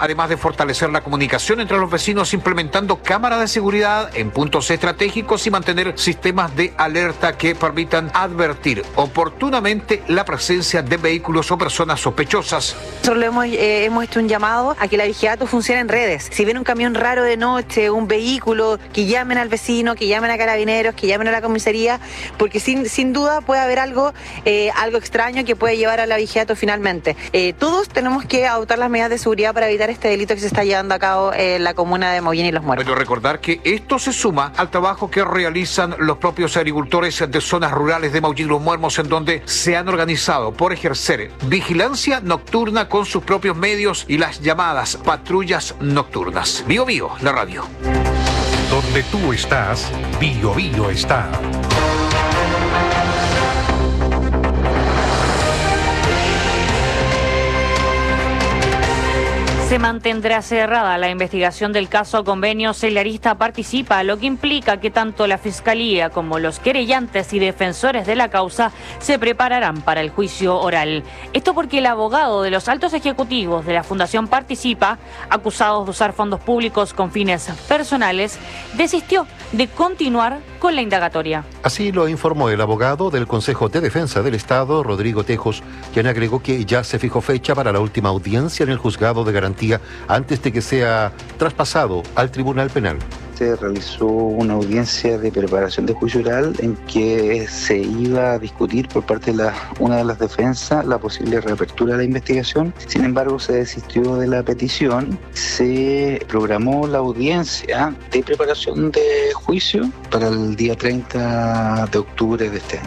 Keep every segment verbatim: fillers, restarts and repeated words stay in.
además de fortalecer la comunicación entre los vecinos implementando cámaras de seguridad en puntos estratégicos y mantener sistemas de alerta que permitan advertir oportunamente la presencia de vehículos o personas sospechosas. Nosotros hemos, eh, hemos hecho un llamado a que la vigilato funcione en redes. Si viene un camión raro de noche, un vehículo, que llamen al vecino, que llamen a carabineros, que llamen a la comisaría, porque sin, sin duda puede haber algo, eh, algo extraño que puede llevar a la vigilato finalmente. Eh, todos tenemos que adoptar las medidas de seguridad para evitar este delito que se está llevando a cabo en la comuna de Mollén y Los Muertos. Pero recordar que esto se suma al trabajo que realizan los propios agricultores de zonas rurales de Mollén y Los Muertos, en donde se han organizado por ejercer vigilancia nocturna con sus propios medios y las llamadas patrullas nocturnas. Bio Bio, la radio. Donde tú estás, Bio Bio está. Se mantendrá cerrada la investigación del caso Convenio Cellarista Participa, lo que implica que tanto la Fiscalía como los querellantes y defensores de la causa se prepararán para el juicio oral. Esto porque el abogado de los altos ejecutivos de la Fundación Participa, acusados de usar fondos públicos con fines personales, desistió de continuar con la indagatoria. Así lo informó el abogado del Consejo de Defensa del Estado, Rodrigo Tejos, quien agregó que ya se fijó fecha para la última audiencia en el Juzgado de Garantía antes de que sea traspasado al Tribunal Penal. Se realizó una audiencia de preparación de juicio oral en que se iba a discutir por parte de la, una de las defensas la posible reapertura de la investigación. Sin embargo, se desistió de la petición. Se programó la audiencia de preparación de juicio para el día treinta de octubre de este año.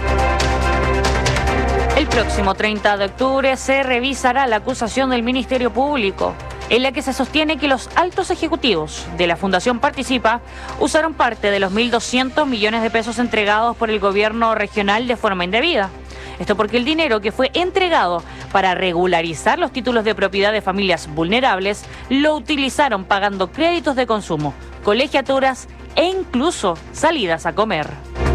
El próximo treinta de octubre se revisará la acusación del Ministerio Público, en la que se sostiene que los altos ejecutivos de la Fundación Participa usaron parte de los mil doscientos millones de pesos entregados por el gobierno regional de forma indebida. Esto porque el dinero que fue entregado para regularizar los títulos de propiedad de familias vulnerables lo utilizaron pagando créditos de consumo, colegiaturas e incluso salidas a comer.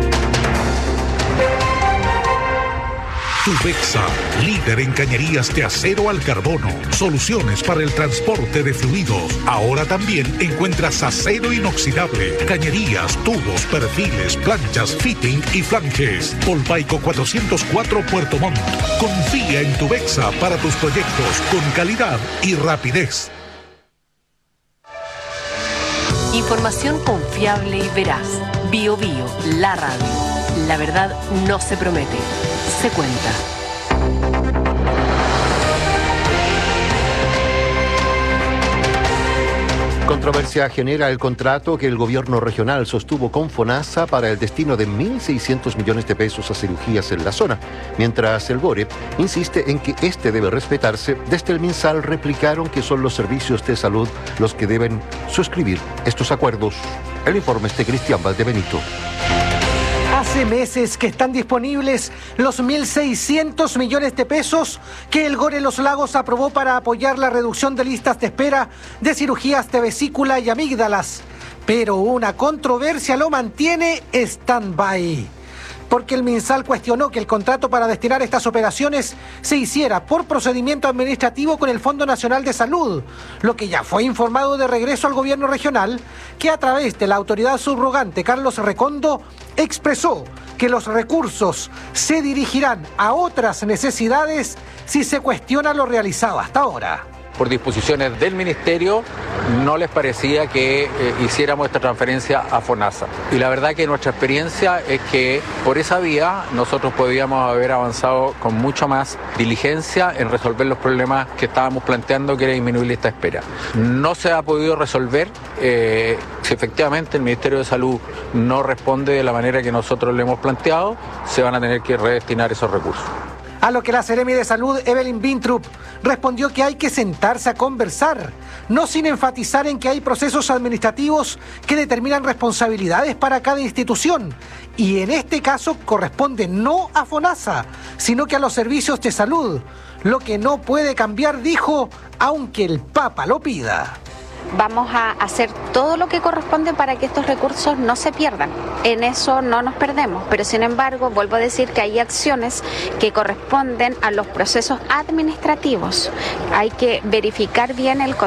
Tubexa, líder en cañerías de acero al carbono, soluciones para el transporte de fluidos. Ahora también encuentras acero inoxidable, cañerías, tubos, perfiles, planchas, fitting y flanges. Polpaico cuatrocientos cuatro Puerto Montt. Confía en Tubexa para tus proyectos con calidad y rapidez. Información confiable y veraz. Bio Bio, la radio. La verdad no se promete, se cuenta. Controversia genera el contrato que el gobierno regional sostuvo con FONASA para el destino de mil seiscientos millones de pesos a cirugías en la zona, mientras el GORE insiste en que este debe respetarse. Desde el MinSal replicaron que son los servicios de salud los que deben suscribir estos acuerdos. El informe es de Cristian Valdebenito. Hace meses que están disponibles los mil seiscientos millones de pesos que el GORE Los Lagos aprobó para apoyar la reducción de listas de espera de cirugías de vesícula y amígdalas. Pero una controversia lo mantiene stand-by, porque el MinSal cuestionó que el contrato para destinar estas operaciones se hiciera por procedimiento administrativo con el Fondo Nacional de Salud, lo que ya fue informado de regreso al gobierno regional, que a través de la autoridad subrogante Carlos Recondo expresó que los recursos se dirigirán a otras necesidades si se cuestiona lo realizado hasta ahora. Por disposiciones del Ministerio, no les parecía que eh, hiciéramos esta transferencia a FONASA. Y la verdad que nuestra experiencia es que por esa vía nosotros podíamos haber avanzado con mucho más diligencia en resolver los problemas que estábamos planteando, que era disminuir esta espera. No se ha podido resolver. Eh, si efectivamente el Ministerio de Salud no responde de la manera que nosotros le hemos planteado, se van a tener que redestinar esos recursos. A lo que la Seremi de Salud, Evelyn Bintrup, respondió que hay que sentarse a conversar, no sin enfatizar en que hay procesos administrativos que determinan responsabilidades para cada institución, y en este caso corresponde no a FONASA, sino que a los servicios de salud, lo que no puede cambiar, dijo, aunque el Papa lo pida. Vamos a hacer todo lo que corresponde para que estos recursos no se pierdan. En eso no nos perdemos, pero sin embargo, vuelvo a decir que hay acciones que corresponden a los procesos administrativos. Hay que verificar bien el